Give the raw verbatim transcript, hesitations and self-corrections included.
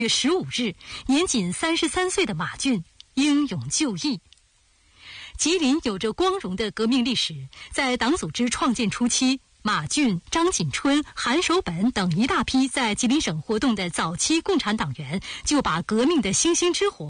月十五日，年仅三十三岁的马俊英勇就义。吉林有着光荣的革命历史，在党组织创建初期，马俊、张锦春、韩守本等一大批在吉林省活动的早期共产党员，就把革命的星星之火